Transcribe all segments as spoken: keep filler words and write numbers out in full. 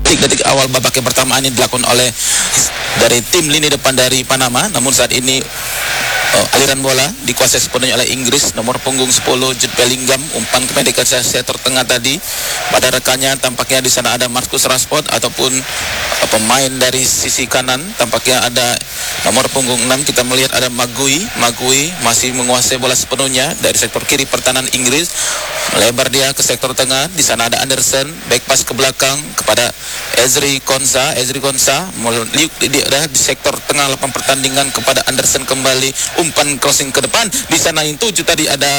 detik-detik awal babak yang pertama ini dilakukan oleh dari tim lini depan dari Panama. Namun saat ini Oh, aliran bola dikuasai sepenuhnya oleh Inggris. Nomor punggung sepuluh Jude Bellingham, umpan kependekan sektor tengah tadi pada rekannya. Tampaknya di sana ada Marcus Rashford ataupun uh, pemain dari sisi kanan. Tampaknya ada nomor punggung enam, kita melihat ada Magui. Magui masih menguasai bola sepenuhnya dari sektor kiri pertahanan Inggris. Melebar dia ke sektor tengah. Di sana ada Anderson, back pass ke belakang kepada Ezri Konsa. Ezri Konsa meliuk di, di sektor tengah lapangan pertandingan kepada Anderson kembali. Umpan crossing ke depan. Di sana yang tujuh tadi ada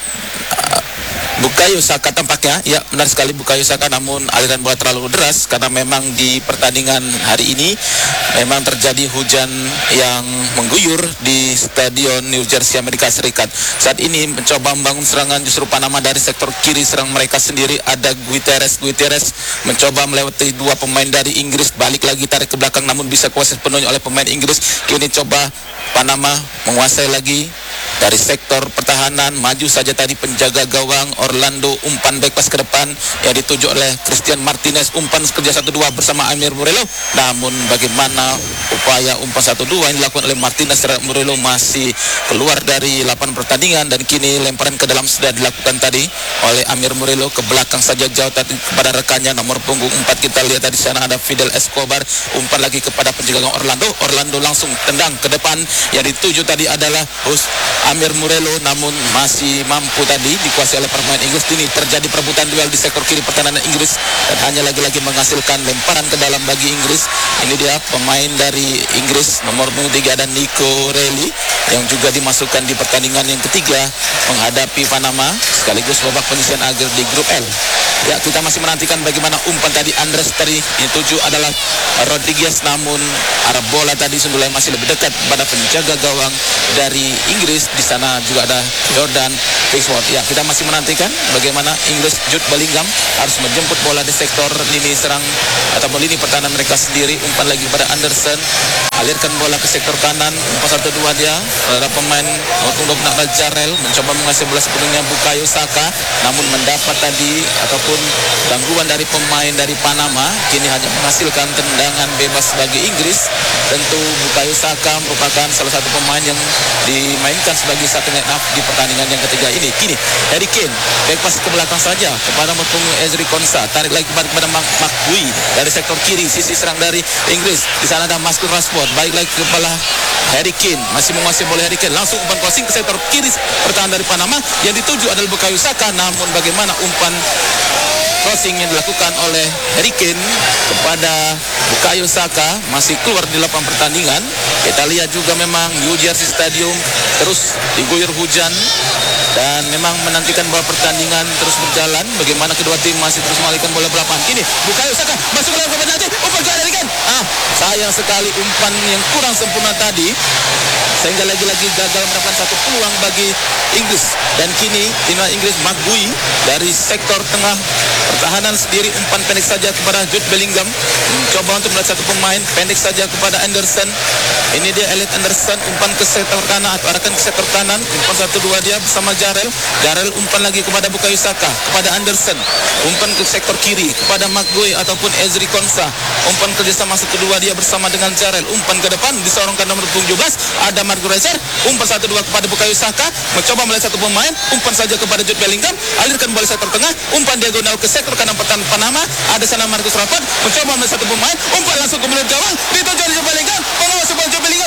uh, Bukayo Saka tampaknya. Ya, benar sekali Bukayo Saka, namun aliran bola terlalu deras karena memang di pertandingan hari ini memang terjadi hujan yang mengguyur di Stadion New Jersey Amerika Serikat. Saat ini mencoba membangun serangan justru Panama dari sektor kiri serang mereka sendiri. Ada Guiteres. Guiteres mencoba melewati dua pemain dari Inggris, balik lagi tarik ke belakang namun bisa kuasai penuhnya oleh pemain Inggris. Kini coba Panama menguasai lagi dari sektor pertahanan, maju saja tadi penjaga gawang Orlando, umpan back pass ke depan yang dituju oleh Christian Martinez. Umpan kerja satu dua bersama Amir Murillo, namun bagaimana upaya umpan satu dua yang dilakukan oleh Martinez. Murillo masih keluar dari lapangan pertandingan dan kini lemparan ke dalam sudah dilakukan tadi oleh Amir Murillo ke belakang saja jauh tadi kepada rekannya nomor punggung empat. Kita lihat tadi sana ada Fidel Escobar, umpan lagi kepada penjaga gawang Orlando. Orlando langsung tendang ke depan, yang dituju tadi adalah host Amir Murillo, namun masih mampu tadi dikuasai oleh pemain Inggris. Ini terjadi perebutan duel di sektor kiri pertahanan Inggris dan hanya lagi-lagi menghasilkan lemparan ke dalam bagi Inggris. Ini dia pemain dari Inggris nomor tiga ada Nico Reilly yang juga dimasukkan di pertandingan yang ketiga menghadapi Panama sekaligus babak penyisihan akhir di grup L. Ya, kita masih menantikan bagaimana umpan tadi Andres tadi. Yang tujuh adalah Rodriguez, namun arah bola tadi sendulnya masih lebih dekat pada penjaga gawang dari Inggris. Di sana juga ada Jordan Pickford. Ya, kita masih menantikan bagaimana Inggris. Jude Bellingham harus menjemput bola di sektor lini serang ataupun lini pertahanan mereka sendiri. Umpan lagi pada Anderson, alirkan bola ke sektor kanan. Umpan satu dua dia ada pemain untuk Nakal Jarel mencoba mengasih bola sepenuhnya Bukayo Saka, namun mendapat tadi ataupun gangguan dari pemain dari Panama. Kini hanya menghasilkan tendangan bebas bagi Inggris. Tentu Bukayo Saka merupakan salah satu pemain yang dimainkan sebagai satu line up di pertandingan yang ketiga ini. Kini Harry Kane back pass ke belakang saja kepada punggung Ezri Konsa, tarik lagi kepada, kepada Magui dari sektor kiri sisi serang dari Inggris. Di sana ada Marcus Rashford, baik lagi kepala Harry Kane, masih menguasai bola Harry Kane, langsung umpan crossing ke sektor kiri pertahanan dari Panama. Yang dituju adalah Bukayo Saka, namun bagaimana umpan crossing yang dilakukan oleh Harry Kane kepada Bukayo Saka masih keluar di lapangan pertandingan. Kita lihat juga memang New Jersey Stadium terus diguyur hujan dan memang menantikan bola pertandingan terus berjalan. Bagaimana kedua tim masih terus mengalihkan bola ke lapangan. Kini Bukayo Saka masuk ke dalam penalti, umpan ke Harry Kane. Ah, sayang sekali umpan yang kurang sempurna tadi sehingga lagi-lagi gagal mendapatkan satu peluang bagi Inggris. Dan kini timnas Inggris Magui dari sektor tengah pertahanan sendiri, umpan pendek saja kepada Jude Bellingham, mencoba untuk melihat satu pemain pendek saja kepada Anderson. Ini dia Elliot Anderson, umpan ke sektor kanan atau arahkan ke sektor kanan, umpan satu dua dia bersama Jarel. Jarel umpan lagi kepada Bukayo Saka, kepada Anderson, umpan ke sektor kiri kepada Magui ataupun Ezri Konsa, umpan kerjasama satu dua dia bersama dengan Jarel. Umpan ke depan disorongkan nomor tujuh belas ada Marco Rezer, umpan satu dua kepada Bukayo Saka, mencoba melihat satu pemain, umpan saja kepada Jude Bellingham, alirkan bola sektor tengah, umpan diagonal ke sektor kanan pertahanan Panama, ada sana Marcus Rashford, mencoba melihat satu pemain, umpan langsung ke mulut gawang, dituju oleh Jude Bellingham, pengawas bola Jude Bellingham.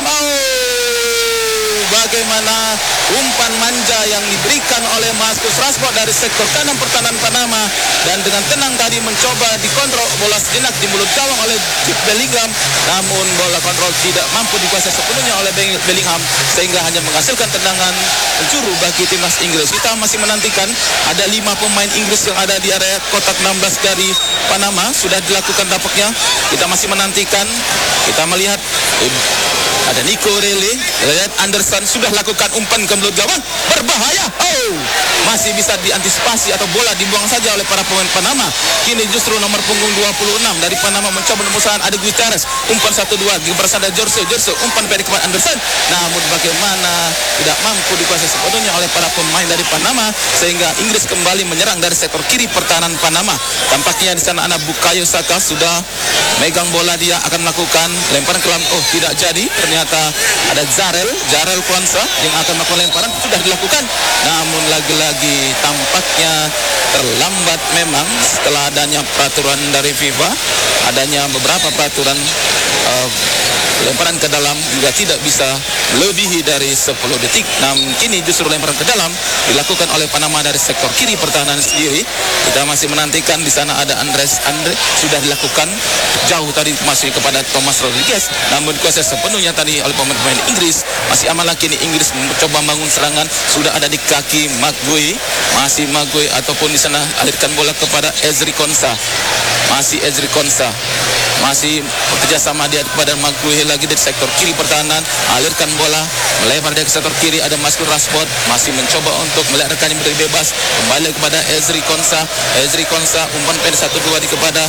Oh, bagaimana umpan manja yang diberikan oleh Marcus Rashford dari sektor kanan pertahanan Panama, dan dengan tenang tadi mencoba dikontrol bola sejenak di mulut gawang oleh Jude Bellingham, namun bola kontrol tidak mampu dikuasai sepenuhnya oleh Bellingham sehingga hanya menghasilkan tendangan penjuru bagi timnas Inggris. Kita masih menantikan ada lima pemain Inggris yang ada di area kotak enam belas dari Panama sudah dilakukan tampaknya. Kita masih menantikan, kita melihat Ada Nico Rele, Elliot Anderson sudah lakukan umpan ke mulut gawang, berbahaya. Oh, masih bisa diantisipasi atau bola dibuang saja oleh para pemain Panama. Kini justru nomor punggung dua puluh enam dari Panama mencoba memusahkan ada Gutierrez, umpan satu dua berasal dari Jorge, Jorge umpan pendek kepada Anderson, namun bagaimana tidak mampu dikuasai sepenuhnya oleh para pemain dari Panama, sehingga Inggris kembali menyerang dari sektor kiri pertahanan Panama. Tampaknya di sana anak Bukayo Saka sudah megang bola, dia akan melakukan lemparan ke dalam. Oh, tidak jadi, ternyata ada Zarel, Zarel Kwanza yang akan melakukan lemparan, sudah dilakukan, namun lagi-lagi tampaknya terlambat memang setelah adanya peraturan dari FIFA, adanya beberapa peraturan uh, lemparan ke dalam juga tidak bisa lebihi dari sepuluh detik. Namun kini justru lemparan ke dalam dilakukan oleh Panama dari sektor kiri pertahanan sendiri. Kita masih menantikan di sana ada Andres Andre, sudah dilakukan jauh tadi masih kepada Thomas Rodriguez, namun dikuasai sepenuhnya tadi oleh pemain-pemain Inggris. Masih aman lagi nih Inggris mencoba membangun serangan, sudah ada di kaki Maguire, masih Maguire ataupun di sana alirkan bola kepada Ezri Konsa. Masih Ezri Konsa, masih bekerja sama dia kepada Maguire lagi dari sektor kiri pertahanan, alirkan bola melebar dari sektor kiri, ada Marcus Rashford masih mencoba untuk melihat rekannya berdiri bebas, kembali kepada Ezri Konsa. Ezri Konsa umpan pendek satu dua di kepada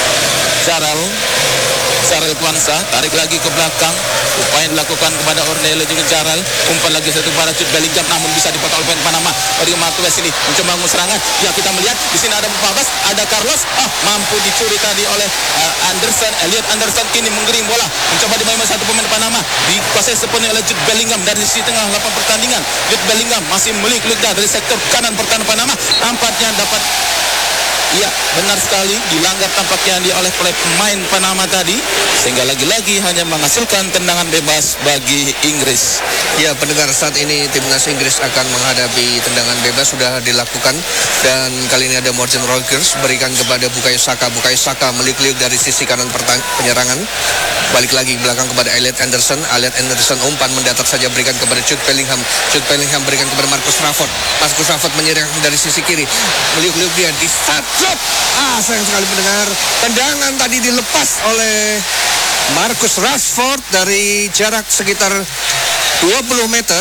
Zaral Zarel Kwanza, tarik lagi ke belakang, upaya yang dilakukan kepada Ornello juga Zaral, umpan lagi satu kepada Jude Bellingham, namun bisa dipotong oleh pemain Panama. Dari Marquez ini mencoba bangun serangan, ya kita melihat di sini ada Pabas, ada Carlos, ah mampu dicuri tadi oleh uh, Anderson, Elliot Anderson kini menggering bola, mencoba dimainkan satu pemain Panama, dikuasai sepenuhnya oleh Jude Bellingham dari sisi tengah lapangan pertandingan. Jude Bellingham masih meliuk-liuk dari sektor kanan pertahanan Panama, tampaknya dapat. Ya, benar sekali, dilanggar tampaknya dia oleh pemain Panama tadi, sehingga lagi-lagi hanya menghasilkan tendangan bebas bagi Inggris. Ya, pendengar, saat ini timnas Inggris akan menghadapi tendangan bebas sudah dilakukan, dan kali ini ada Morgan Rogers berikan kepada Bukayo Saka. Bukayo Saka meliuk-liuk dari sisi kanan penyerangan, balik lagi belakang kepada Elliot Anderson. Elliot Anderson umpan mendatar saja berikan kepada Jude Bellingham. Jude Bellingham berikan kepada Marcus Rashford. Marcus Rashford menyerang dari sisi kiri, meliuk-liuk dia di start. Ah, sayang sekali pendengar, tendangan tadi dilepas oleh Marcus Rashford dari jarak sekitar dua puluh meter,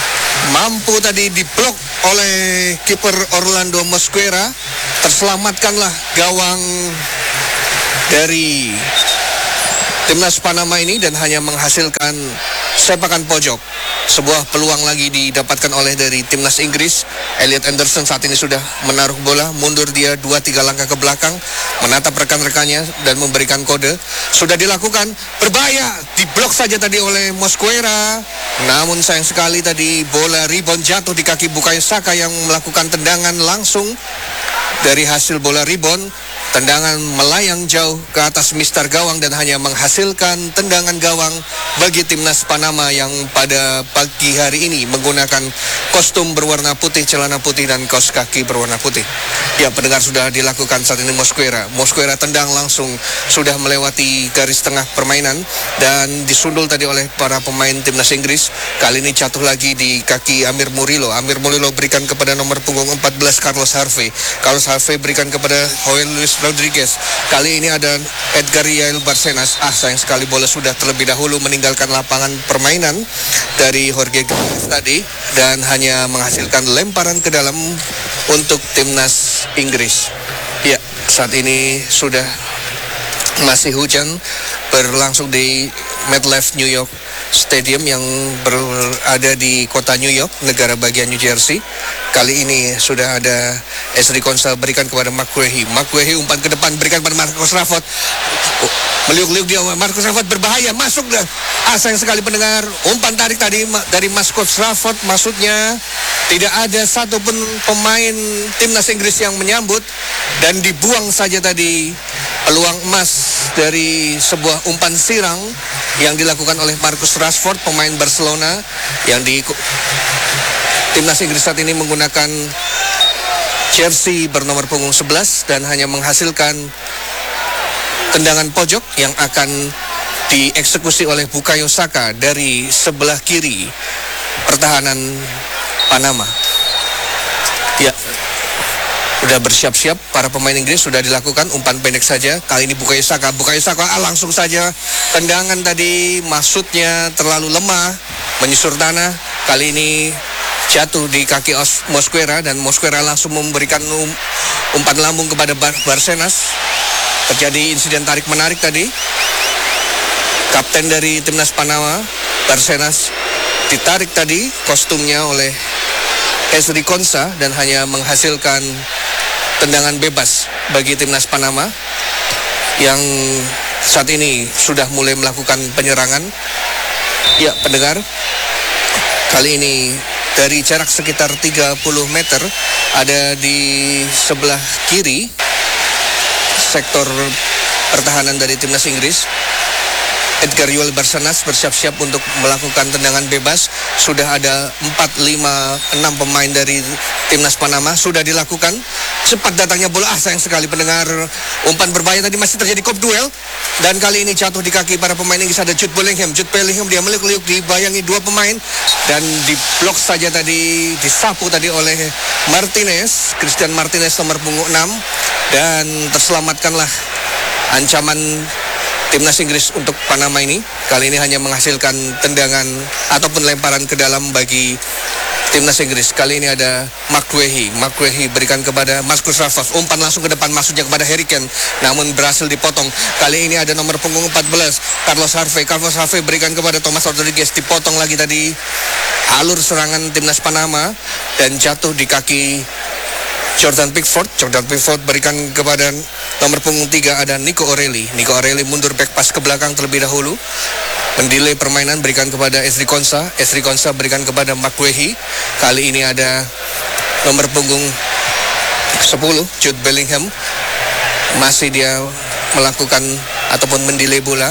mampu tadi diblok oleh kiper Orlando Mosquera. Terselamatkanlah gawang dari timnas Panama ini dan hanya menghasilkan sepakan pojok. Sebuah peluang lagi didapatkan oleh dari timnas Inggris. Elliot Anderson saat ini sudah menaruh bola, mundur dia dua tiga langkah ke belakang, menatap rekan-rekannya dan memberikan kode. Sudah dilakukan, berbahaya, diblok saja tadi oleh Mosquera. Namun sayang sekali tadi bola rebound jatuh di kaki Bukayo Saka yang melakukan tendangan langsung. Dari hasil bola rebound, tendangan melayang jauh ke atas mister gawang dan hanya menghasilkan tendangan gawang bagi timnas Panama yang pada pagi hari ini menggunakan kostum berwarna putih, celana putih dan kaos kaki berwarna putih. Ya, pendengar, sudah dilakukan saat ini Mosquera. Mosquera tendang langsung sudah melewati garis tengah permainan dan disundul tadi oleh para pemain timnas Inggris. Kali ini jatuh lagi di kaki Amir Murillo. Amir Murillo berikan kepada nomor punggung empat belas Carlos Harvey. Carlos Harvey berikan kepada Joel Luis Rodriguez. Kali ini ada Edgar Yael Barcenas. Ah, sayang sekali bola sudah terlebih dahulu meninggalkan lapangan permainan dari Jorge Gomez tadi dan hanya menghasilkan lemparan ke dalam untuk timnas Inggris. Ya, saat ini sudah masih hujan berlangsung di MetLife New York Stadium yang berada di kota New York, negara bagian New Jersey. Kali ini sudah ada Ezri Konsa berikan kepada Maguire. Maguire umpan ke depan berikan kepada Marcus Rashford. Oh, meliuk-liuk dia, Marcus Rashford berbahaya, masuk dah. Ah, sayang sekali pendengar, umpan tarik tadi dari Marcus Rashford, maksudnya tidak ada satupun pemain timnas Inggris yang menyambut dan dibuang saja tadi peluang emas dari sebuah umpan sirang yang dilakukan oleh Marcus Rashford, pemain Barcelona yang di timnas Inggris saat ini menggunakan jersey bernomor punggung sebelas dan hanya menghasilkan tendangan pojok yang akan dieksekusi oleh Bukayo Saka dari sebelah kiri pertahanan Panama. Ya, Sudah bersiap-siap para pemain Inggris, sudah dilakukan umpan pendek saja. Kali ini Bukayo Saka, Bukayo Saka ah, langsung saja tendangan tadi maksudnya terlalu lemah, menyusur tanah. Kali ini jatuh di kaki Os- Mosquera dan Mosquera langsung memberikan um, umpan lambung kepada Bar- Barcenas. Terjadi insiden tarik menarik tadi. Kapten dari timnas Panama, Barcenas, ditarik tadi kostumnya oleh Ezri Konsa dan hanya menghasilkan tendangan bebas bagi timnas Panama yang saat ini sudah mulai melakukan penyerangan. Ya, pendengar, kali ini dari jarak sekitar tiga puluh meter ada di sebelah kiri sektor pertahanan dari timnas Inggris. Edgar Yuel Barcenas bersiap-siap untuk melakukan tendangan bebas. Sudah ada empat, lima, enam pemain dari timnas Panama sudah dilakukan. Cepat datangnya bola, ah sayang sekali pendengar. Umpan berbahaya tadi masih terjadi kop duel. Dan kali ini jatuh di kaki para pemain Inggris ada Jude Bellingham. Jude Bellingham dia meliuk-liuk dibayangi dua pemain. Dan diblok saja tadi, disapu tadi oleh Martinez. Christian Martinez nomor punggung enam. Dan terselamatkanlah ancaman timnas Inggris untuk Panama ini. Kali ini hanya menghasilkan tendangan ataupun lemparan ke dalam bagi timnas Inggris. Kali ini ada Makwehi. Makwehi berikan kepada Marcus Rashford. Umpan langsung ke depan, maksudnya kepada Harry Kane. Namun berhasil dipotong. Kali ini ada nomor punggung empat belas, Carlos Harvey. Carlos Harvey berikan kepada Thomas Rodriguez. Dipotong lagi tadi alur serangan timnas Panama dan jatuh di kaki Jordan Pickford. Jordan Pickford berikan kepada nomor punggung tiga ada Nico O'Reilly. Nico O'Reilly mundur back pass ke belakang terlebih dahulu. Mendelay permainan, berikan kepada Ezri Konsa. Ezri Konsa berikan kepada Makwehi. Kali ini ada nomor punggung sepuluh, Jude Bellingham. Masih dia melakukan ataupun mendelay bola.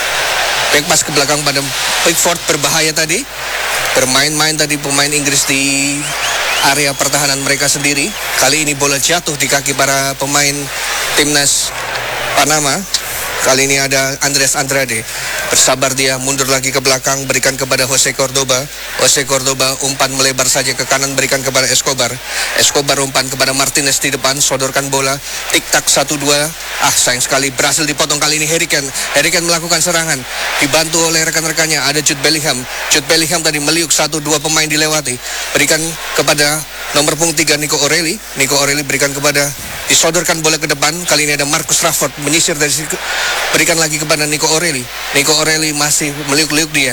Back pass ke belakang pada Pickford, berbahaya tadi. Bermain-main tadi pemain Inggris di area pertahanan mereka sendiri. Kali ini bola jatuh di kaki para pemain timnas Panama. Kali ini ada Andres Andrade. Bersabar dia, mundur lagi ke belakang, berikan kepada Jose Cordoba. Jose Cordoba umpan melebar saja ke kanan, berikan kepada Escobar. Escobar umpan kepada Martinez di depan, sodorkan bola. Tik-tak satu dua. Ah, sayang sekali berhasil dipotong kali ini Harry Kane. Harry Kane melakukan serangan, dibantu oleh rekan-rekannya. Ada Jude Bellingham. Jude Bellingham tadi meliuk satu dua pemain dilewati. Berikan kepada nomor punggung tiga Nico O'Reilly. Nico O'Reilly berikan kepada, disodorkan bola ke depan. Kali ini ada Marcus Rashford menyisir dari situ. Berikan lagi kepada Nico O'Reilly. Nico O'Reilly masih meliuk-liuk dia.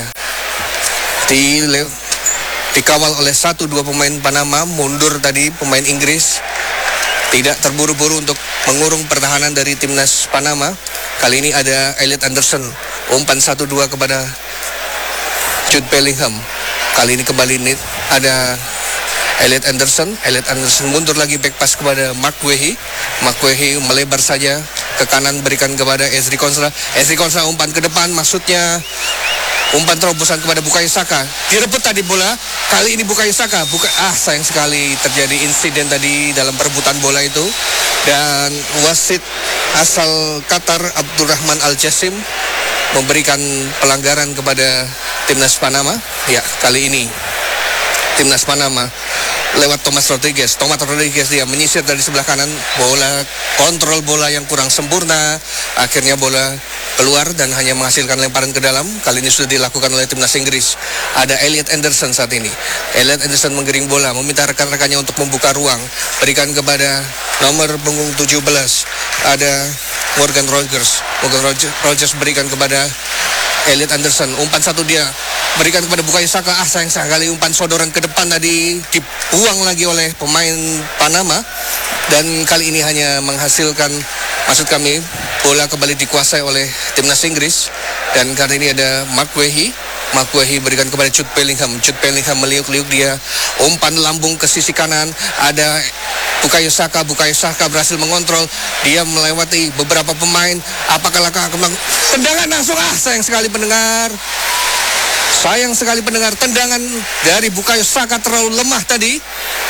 Di, dikawal oleh satu dua pemain Panama. Mundur tadi pemain Inggris. Tidak terburu-buru untuk mengurung pertahanan dari timnas Panama. Kali ini ada Elliot Anderson. Umpan satu dua kepada Jude Bellingham. Kali ini kembali ini ada Elliot Anderson. Elliot Anderson mundur lagi, back pass kepada Makwehi. Makwehi melebar saja ke kanan, berikan kepada Ezri Konsa. Ezri Konsa umpan ke depan, maksudnya umpan terobosan kepada Bukayo Saka. Direbut tadi bola. Kali ini Bukayo Saka. Buka, ah sayang sekali terjadi insiden tadi dalam perebutan bola itu. Dan wasit asal Qatar Abdurrahman Al-Jassim memberikan pelanggaran kepada timnas Panama. Ya, kali ini timnas Panama lewat Thomas Rodriguez. Thomas Rodriguez dia menyisir dari sebelah kanan, bola, kontrol bola yang kurang sempurna. Akhirnya bola keluar dan hanya menghasilkan lemparan ke dalam. Kali ini sudah dilakukan oleh timnas Inggris. Ada Elliot Anderson saat ini. Elliot Anderson menggiring bola, meminta rekan-rekannya untuk membuka ruang. Berikan kepada nomor punggung tujuh belas. Ada Morgan Rogers. Morgan Rogers berikan kepada Elliot Anderson. Umpan satu dia berikan kepada Bukayo Saka. Ah sayang sekali umpan sodoran ke depan tadi dibuang lagi oleh pemain Panama. Dan kali ini hanya menghasilkan, maksud kami, bola kembali dikuasai oleh timnas Inggris. Dan kali ini ada Makwehi. Makwehi berikan kepada Jude Bellingham. Jude Bellingham meliuk-liuk dia. Umpan lambung ke sisi kanan. Ada Bukayo Saka. Bukayo Saka berhasil mengontrol. Dia melewati beberapa pemain. Apakah langkah kembang? Tendangan langsung. Ah sayang sekali pendengar. Sayang sekali pendengar. Tendangan dari Bukayo Saka terlalu lemah tadi.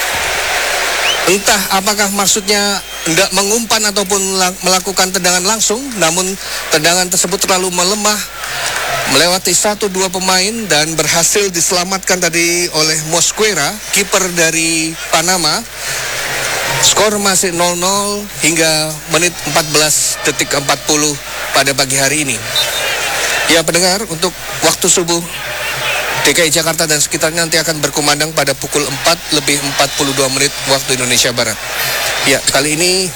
Entah apakah maksudnya hendak mengumpan ataupun melakukan tendangan langsung. Namun tendangan tersebut terlalu melemah, melewati satu dua pemain dan berhasil diselamatkan tadi oleh Mosquera, kiper dari Panama. Skor masih nol nol hingga menit empat belas detik empat puluh pada pagi hari ini. Ya pendengar, untuk waktu subuh D K I Jakarta dan sekitarnya nanti akan berkumandang pada pukul empat lebih empat puluh dua menit waktu Indonesia Barat. Ya, kali ini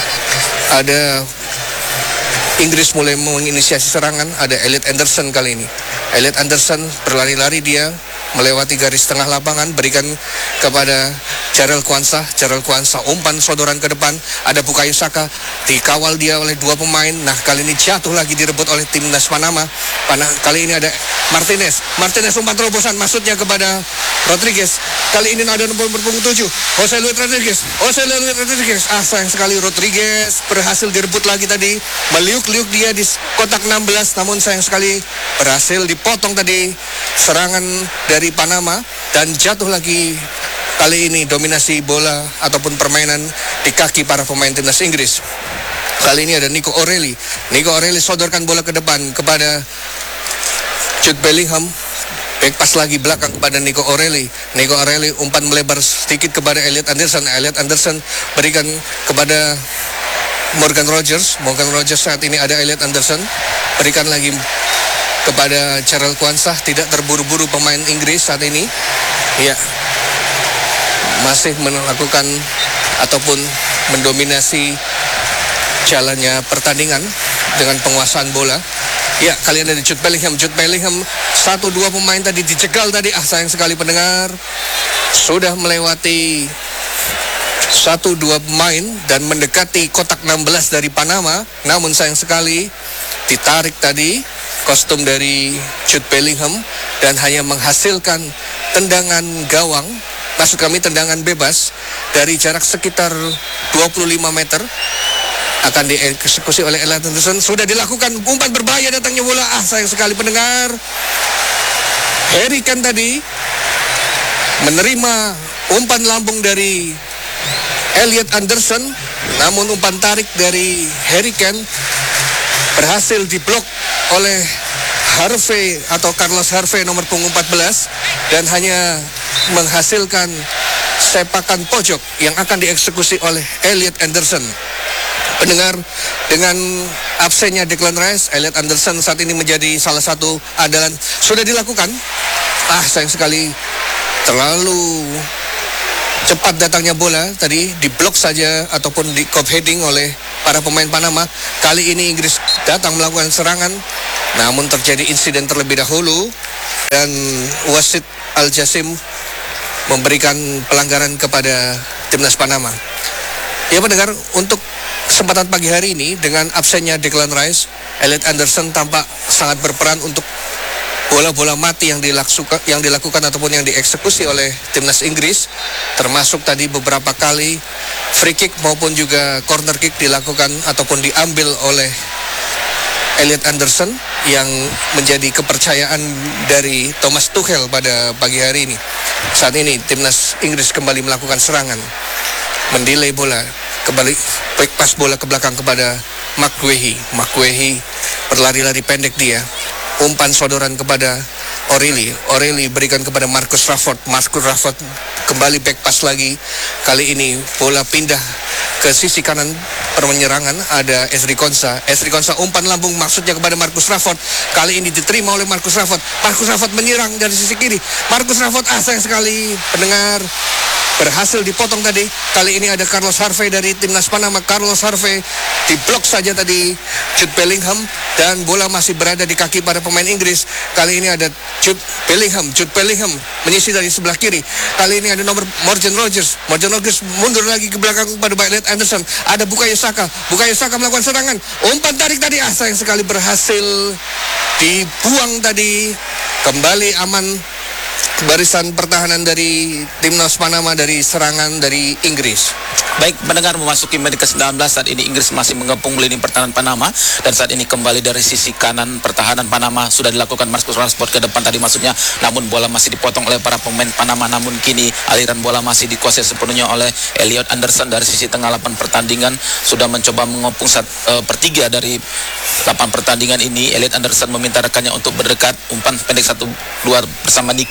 ada Inggris mulai menginisiasi serangan, ada Elliot Anderson kali ini. Elliot Anderson berlari-lari, dia melewati garis tengah lapangan, berikan kepada Jarrell Kwanzaa. Jarrell Kwanzaa umpan sodoran ke depan, ada Bukayo Saka, dikawal dia oleh dua pemain. Nah, kali ini jatuh lagi direbut oleh timnas Panama. Panah, kali ini ada Martinez. Martinez umpan terobosan, maksudnya kepada Rodriguez. Kali ini ada nomor punggung tujuh, Jose Luis Rodriguez. Jose Luis Rodriguez. Ah, sayang sekali Rodriguez berhasil direbut lagi tadi. Meliuk-liuk dia di kotak enam belas, namun sayang sekali berhasil dipotong tadi serangan dari Panama dan jatuh lagi. Kali ini dominasi bola ataupun permainan di kaki para pemain timnas Inggris. Kali ini ada Nico O'Reilly. Nico O'Reilly sodorkan bola ke depan kepada Jude Bellingham. Back pass lagi belakang kepada Nico O'Reilly. Nico O'Reilly umpan melebar sedikit kepada Elliot Anderson. Elliot Anderson berikan kepada Morgan Rogers. Morgan Rogers saat ini ada Elliot Anderson. Berikan lagi kepada Jarrell Kwanzaa. Tidak terburu-buru pemain Inggris saat ini. Ya, masih melakukan ataupun mendominasi jalannya pertandingan dengan penguasaan bola. Ya, kalian ada Jude Bellingham. Jude Bellingham, satu dua pemain tadi dicegal tadi. Ah, sayang sekali pendengar. Sudah melewati satu dua pemain dan mendekati kotak enam belas dari Panama. Namun sayang sekali ditarik tadi kostum dari Jude Bellingham dan hanya menghasilkan tendangan gawang. Maksud kami tendangan bebas dari jarak sekitar dua puluh lima meter. Akan dieksekusi oleh Elliot Anderson. Sudah dilakukan umpan berbahaya, datangnya bola. Ah, sayang sekali pendengar. Harry Kane tadi menerima umpan lambung dari Elliot Anderson, namun umpan tarik dari Harry Kane berhasil diblok oleh Harvey atau Carlos Harvey nomor punggung empat belas dan hanya menghasilkan sepakan pojok yang akan dieksekusi oleh Elliot Anderson. Pendengar, dengan absennya Declan Rice, Elliot Anderson saat ini menjadi salah satu andalan. Sudah dilakukan. Ah, sayang sekali terlalu cepat datangnya bola tadi, diblok saja ataupun di cop heading oleh para pemain Panama. Kali ini Inggris datang melakukan serangan, namun terjadi insiden terlebih dahulu dan wasit Al Jasim memberikan pelanggaran kepada timnas Panama. Ya pendengar, untuk kesempatan pagi hari ini dengan absennya Declan Rice, Elliot Anderson tampak sangat berperan untuk bola-bola mati yang dilakukan, yang dilakukan ataupun yang dieksekusi oleh timnas Inggris, termasuk tadi beberapa kali free kick maupun juga corner kick dilakukan ataupun diambil oleh Elliot Anderson yang menjadi kepercayaan dari Thomas Tuchel pada pagi hari ini. Saat ini timnas Inggris kembali melakukan serangan, mendelay bola, kembali back pass bola ke belakang kepada McGuehi. McGuehi berlari-lari pendek dia. Umpan sodoran kepada O'Reilly. O'Reilly berikan kepada Marcus Rashford. Marcus Rashford kembali back pass lagi. Kali ini bola pindah ke sisi kanan penyerangan, ada Ezri Konsa. Ezri Konsa umpan lambung maksudnya kepada Marcus Rashford. Kali ini diterima oleh Marcus Rashford. Marcus Rashford menyerang dari sisi kiri. Marcus Rashford, ah sayang sekali pendengar, berhasil dipotong tadi. Kali ini ada Carlos Harvey dari timnas Panama. Carlos Harvey diblok saja tadi Jude Bellingham dan bola masih berada di kaki para pemain Inggris. Kali ini ada Jude Bellingham. Jude Bellingham menyisir dari sebelah kiri. Kali ini ada nomor Morgan Rogers. Morgan Rogers mundur lagi ke belakang kepada Elliot Anderson. Ada Bukayo Saka. Bukayo Saka melakukan serangan. Umpan tarik tadi, ah sayang sekali berhasil dibuang tadi. Kembali aman barisan pertahanan dari timnas Panama dari serangan dari Inggris. Baik, mendengar memasuki menit ke sembilan belas, saat ini Inggris masih mengepung lini pertahanan Panama dan saat ini kembali dari sisi kanan pertahanan Panama sudah dilakukan Marcus Rashford ke depan tadi maksudnya, namun bola masih dipotong oleh para pemain Panama. Namun kini aliran bola masih dikuasai sepenuhnya oleh Elliot Anderson dari sisi tengah lapangan pertandingan, sudah mencoba mengepung sat, uh, pertiga dari lapangan pertandingan ini. Elliot Anderson meminta rekannya untuk berdekat, umpan pendek satu dua bersama Nico O'Reilly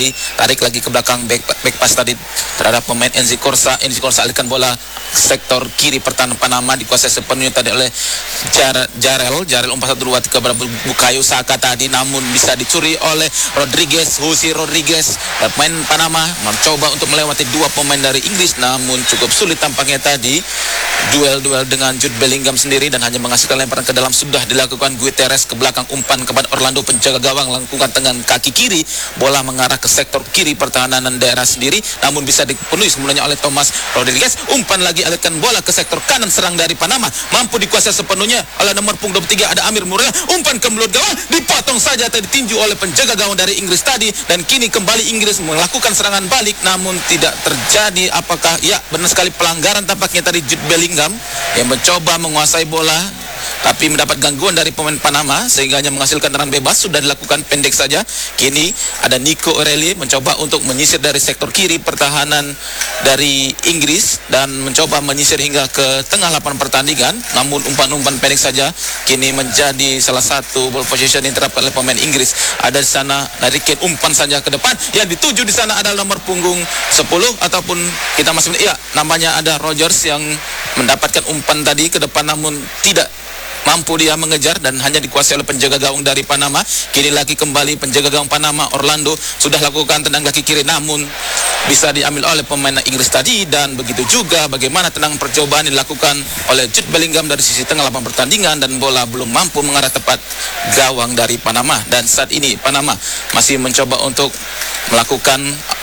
kembali, tarik lagi ke belakang back, back pass tadi terhadap pemain Enzi Corsa. Enzi Corsa alihkan bola sektor kiri pertahanan Panama dikuasai sepenuhnya tadi oleh Jar Jarel. Jarel umpan satu dua tiga kepada Bukayo Saka tadi, namun bisa dicuri oleh Rodriguez. Jose Rodriguez, pemain Panama mencoba untuk melewati dua pemain dari Inggris, namun cukup sulit tampaknya tadi duel-duel dengan Jude Bellingham sendiri dan hanya menghasilkan lemparan ke dalam. Sudah dilakukan Guterres ke belakang, umpan kepada Orlando penjaga gawang, lakukan dengan kaki kiri, bola mengarah ke sektor kiri pertahanan daerah sendiri, namun bisa dipenuhi sebenarnya oleh Thomas Rodriguez. Umpan lagi alihkan bola ke sektor kanan serang dari Panama, mampu dikuasai sepenuhnya oleh nomor punggung dua puluh tiga ada Amir Murrell. Umpan ke mulut gawang, dipotong saja tadi tinju oleh penjaga gawang dari Inggris tadi, dan kini kembali Inggris melakukan serangan balik, namun tidak terjadi. Apakah ya benar sekali pelanggaran tampaknya tadi Jude Bellingham yang mencoba menguasai bola tapi mendapat gangguan dari pemain Panama sehingga hanya menghasilkan tendangan bebas. Sudah dilakukan pendek saja. Kini ada Nico O'Reilly mencoba untuk menyisir dari sektor kiri pertahanan dari Inggris dan mencoba menyisir hingga ke tengah lapangan pertandingan, namun umpan-umpan pendek saja kini menjadi salah satu ball possession yang diterapkan oleh pemain Inggris. Ada di sana Harry Kane, umpan saja ke depan, yang dituju di sana adalah nomor punggung sepuluh ataupun kita masih ya namanya ada Rogers yang mendapatkan umpan tadi ke depan, namun tidak mampu dia mengejar dan hanya dikuasai oleh penjaga gawang dari Panama. Kini lagi kembali penjaga gawang Panama Orlando sudah lakukan tendang kaki kiri, namun bisa diambil oleh pemain Inggris tadi. Dan begitu juga bagaimana tendangan percobaan dilakukan oleh Jude Bellingham dari sisi tengah lapangan pertandingan, dan bola belum mampu mengarah tepat gawang dari Panama. Dan saat ini Panama masih mencoba untuk melakukan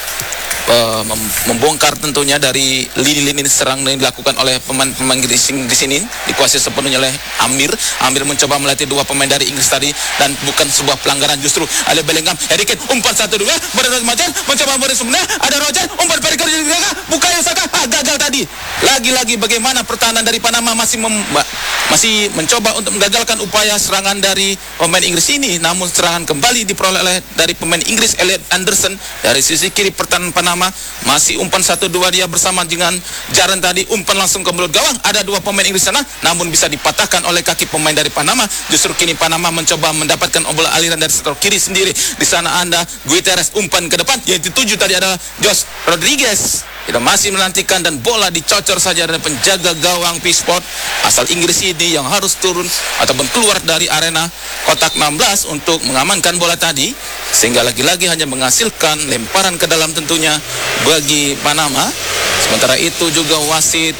Uh, membongkar tentunya dari lini-lini serang yang dilakukan oleh pemain-pemain di sini, di sini dikuasai sepenuhnya oleh Amir. Amir mencoba melatih dua pemain dari Inggris tadi dan bukan sebuah pelanggaran justru oleh Bellingham. Harry Kane umpan satu dua berdasar macam mencoba memberi sebenarnya ada Roger umpan periker di belakang Bukayo Saka ah, gagal tadi. Lagi-lagi bagaimana pertahanan dari Panama masih mem, masih mencoba untuk menggagalkan upaya serangan dari pemain Inggris ini, namun serangan kembali diperoleh oleh dari pemain Inggris Elliot Anderson dari sisi kiri pertahanan Panama. Masih umpan satu dua dia bersama dengan Jaren tadi, umpan langsung ke mulut gawang, ada dua pemain Inggris sana namun bisa dipatahkan oleh kaki pemain dari Panama. Justru kini Panama mencoba mendapatkan bola aliran dari sektor kiri sendiri. Di sana ada Guterres, umpan ke depan yang dituju tadi adalah Josh Rodriguez. Kita masih menantikan dan bola dicocor saja dari penjaga gawang P-Sport asal Inggris ini yang harus turun ataupun keluar dari arena kotak enam belas untuk mengamankan bola tadi, sehingga lagi-lagi hanya menghasilkan lemparan ke dalam tentunya bagi Panama. Sementara itu juga wasit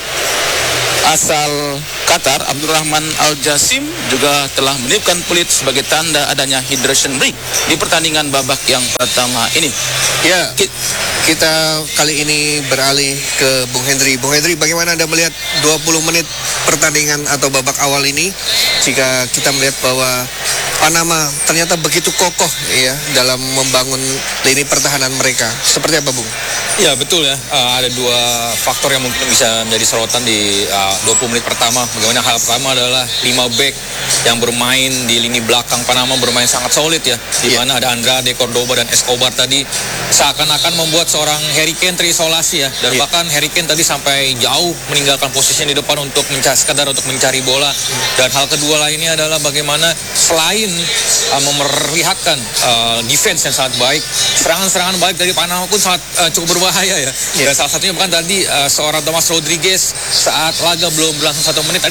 asal Qatar Abdurrahman Al-Jasim juga telah meniupkan peluit sebagai tanda adanya hydration break di pertandingan babak yang pertama ini. Ya, kita kali ini beralih ke Bung Hendri. Bung Hendri, bagaimana Anda melihat dua puluh menit pertandingan atau babak awal ini, jika kita melihat bahwa Panama ternyata begitu kokoh ya dalam membangun lini pertahanan mereka. Seperti apa, Bung? Ya, betul ya. Uh, ada dua faktor yang mungkin bisa menjadi sorotan di uh, dua puluh menit pertama. Bagaimana hal pertama adalah lima back yang bermain di lini belakang Panama bermain sangat solid ya. Di mana yeah. ada Andrade, Cordoba dan Escobar tadi seakan-akan membuat seorang Harry Kane terisolasi ya. Dan yeah. bahkan Harry Kane tadi sampai jauh meninggalkan posisinya di depan untuk mencari sekadar untuk mencari bola. Dan hal kedua lainnya adalah bagaimana selain uh, memperlihatkan uh, defense yang sangat baik, serangan-serangan baik dari Panama pun sangat uh, cukup berbahaya ya. Yeah. Dan salah satunya bukan tadi uh, seorang Thomas Rodriguez saat laga belum berlangsung satu menit